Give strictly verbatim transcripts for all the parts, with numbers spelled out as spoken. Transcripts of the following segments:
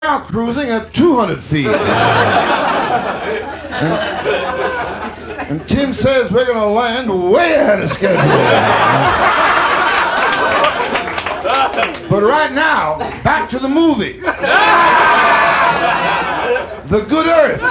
now cruising at two hundred feet. and, and Tim says we're going to land way ahead of schedule. But right now, back to the movie. The Good Earth.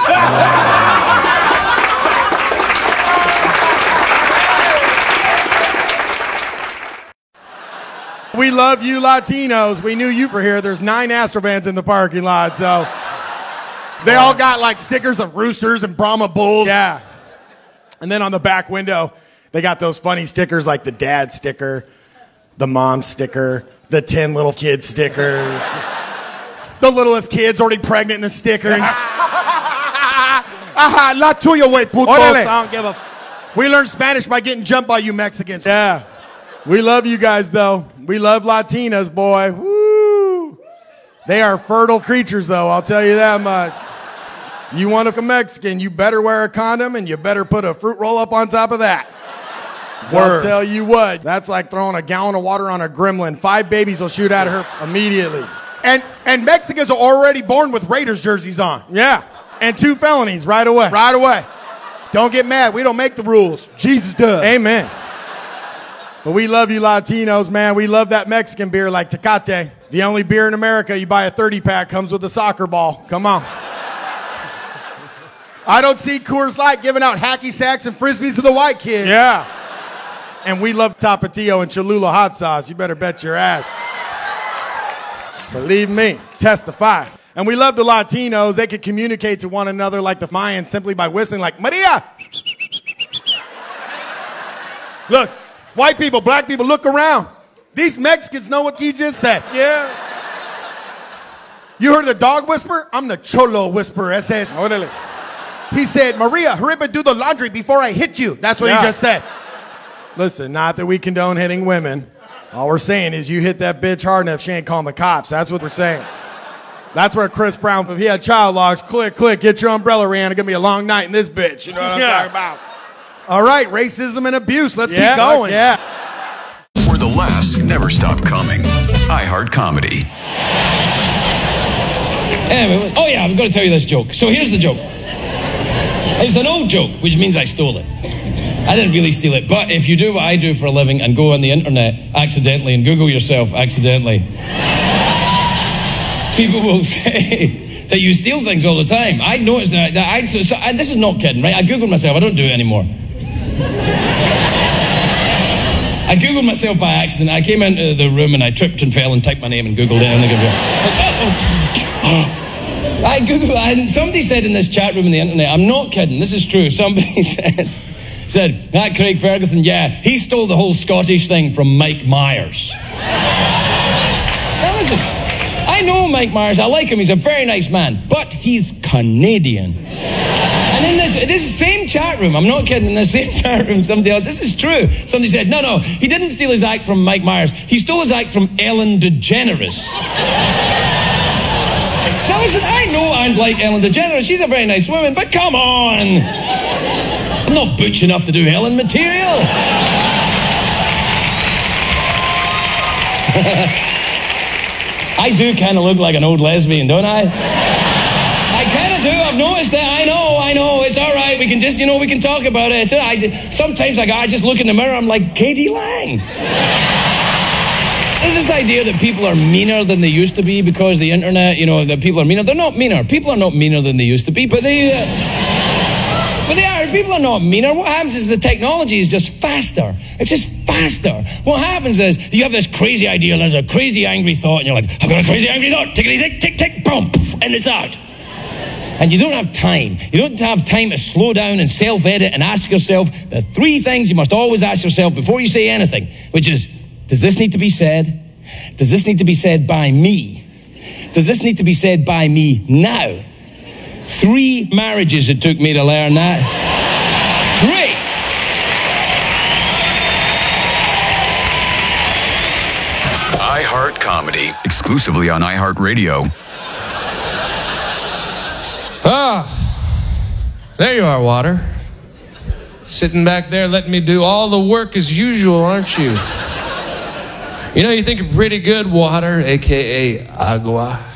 We love you Latinos. We knew you were here. There's nine Astrovans in the parking lot, so they all got like stickers of roosters and Brahma bulls. Yeah. And then on the back window, they got those funny stickers like the dad sticker, the mom sticker, the ten little kid stickers. The littlest kid's already pregnant in the sticker. And Aha, la tuya, wey, putos. I don't give a f- We learned Spanish by getting jumped by you Mexicans. Yeah. We love you guys, though. We love Latinas, boy. Woo! They are fertile creatures, though, I'll tell you that much. You want to be a Mexican, you better wear a condom, and you better put a fruit roll up on top of that. I'll tell you what, that's like throwing a gallon of water on a gremlin. Five babies will shoot at her immediately. And and Mexicans are already born with Raiders jerseys on. Yeah. And two felonies right away. Right away. Don't get mad. We don't make the rules. Jesus does. Amen. But we love you Latinos, man. We love that Mexican beer like Tecate. The only beer in America you buy a thirty pack comes with a soccer ball. Come on. I don't see Coors Light giving out hacky sacks and frisbees to the white kids. Yeah. And we love Tapatio and Cholula hot sauce. You better bet your ass. Believe me. Testify. And we love the Latinos. They could communicate to one another like the Mayans simply by whistling like, Maria! Look. White people, black people, look around. These Mexicans know what he just said. Yeah. You heard the dog whisper? I'm the cholo whisperer. Ese es. Orale. He said, Maria, hurry up and do the laundry before I hit you. That's what yeah. he just said. Listen, not that we condone hitting women. All we're saying is you hit that bitch hard enough, she ain't calling the cops. That's what we're saying. That's where Chris Brown, if he had child locks, click, click, get your umbrella, Rihanna. It's going to be a long night in this bitch. You know what I'm yeah. talking about? All right, racism and abuse. Let's yeah, keep going. Yeah. Where the laughs never stop coming. iHeart Comedy. Anyway, oh yeah, I'm going to tell you this joke. So here's the joke. It's an old joke, which means I stole it. I didn't really steal it, but if you do what I do for a living and go on the internet accidentally and Google yourself accidentally, people will say that you steal things all the time. I noticed that. that I, so, so, and this is not kidding, right? I Googled myself. I don't do it anymore. I Googled myself by accident. I came into the room and I tripped and fell and typed my name and Googled it. And I Googled, and somebody said in this chat room on the internet, I'm not kidding, this is true. Somebody said, said, that Craig Ferguson, yeah, he stole the whole Scottish thing from Mike Myers. Now listen, I know Mike Myers, I like him, he's a very nice man, but he's Canadian. And in this, this same chat room, I'm not kidding, in the same chat room, somebody else, this is true. Somebody said, no, no, he didn't steal his act from Mike Myers, he stole his act from Ellen DeGeneres. Now listen, I know I like Ellen DeGeneres, she's a very nice woman, but come on. I'm not butch enough to do Ellen material. I do kind of look like an old lesbian, don't I? I kind of do. I've noticed that. I know, I know. It's all right. We can just, you know, we can talk about it. I, sometimes I, I just look in the mirror, I'm like, Katie Lang. There's this idea that people are meaner than they used to be because the internet, you know, that people are meaner. They're not meaner. People are not meaner than they used to be, but they... Uh, But they are. People are not meaner. What happens is the technology is just faster. It's just faster. What happens is you have this crazy idea, and there's a crazy angry thought, and you're like, I've got a crazy angry thought. Tickety tick, tick, tick, boom, poof, and it's out. And you don't have time. You don't have time to slow down and self-edit and ask yourself the three things you must always ask yourself before you say anything, which is, does this need to be said? Does this need to be said by me? Does this need to be said by me now? Three marriages it took me to learn that. Three. iHeart Comedy, exclusively on iHeartRadio. Ah, there you are, Water. Sitting back there letting me do all the work as usual, aren't you? You know, you think you're pretty good, Water, a k a. Agua.